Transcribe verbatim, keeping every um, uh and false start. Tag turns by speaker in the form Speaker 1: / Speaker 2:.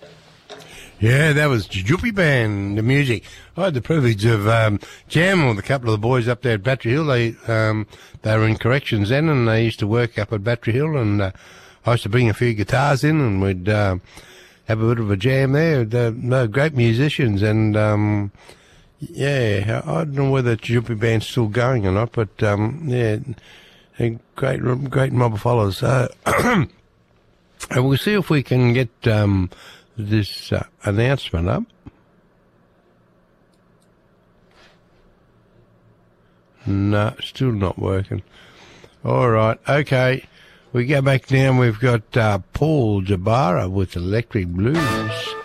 Speaker 1: Yeah, that was Juppie Band, the music. I had the privilege of um, jamming with a couple of the boys up there at Battery Hill. They um, they were in corrections then, and they used to work up at Battery Hill, and uh, I used to bring a few guitars in, and we'd uh, have a bit of a jam there. They're, they're great musicians, and um, yeah, I don't know whether Juppie Band's still going or not, but um, yeah, a great, great mob of followers. Uh, and we'll see if we can get um, this uh, announcement up. No, still not working. All right, okay. We go back now. We've got uh, Paul Jabara with Electric Blues.